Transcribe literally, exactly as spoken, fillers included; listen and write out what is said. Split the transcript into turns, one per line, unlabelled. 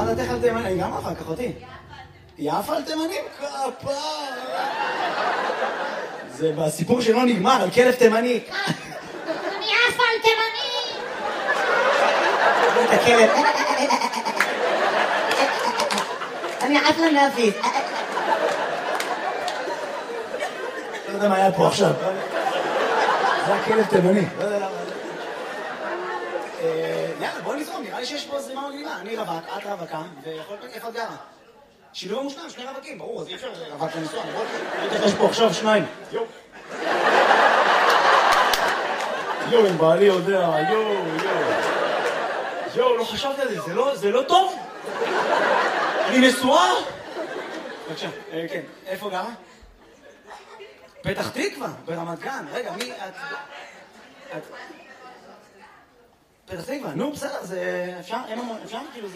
חרדתך על תימנים, אני גם אחר כך אותי. יפה על תימנים? כפה. זה בסיפור שלא נגמר, על כלב תימני.
אני יפה על תימני.
את הכלב.
אני יפה להפיס.
לא יודע מה היה פה עכשיו. זה הכלב תימני. לא יודע למה. יאללה, בוא נזרום, נראה לי שיש פה זרימה מגניבה. אני רווק, את רווקה, ויכול להיות איפה את גרה. שילוב המושלם, שני רווקים, ברור, אז אי אפשר רווק לנסוע, נכון? יש פה עכשיו שניים. יו. יו, אם בעלי יודע, יו, יו. יו, לא חשבתי על זה, זה לא, זה לא טוב? אני נשואה? בבקשה, כן, איפה גרה? פתח תקווה, ברמת גן. רגע, מי את... את... פתח תקווה, נו, בסדר, זה... אפשר? אין המון, אפשר? כאילו...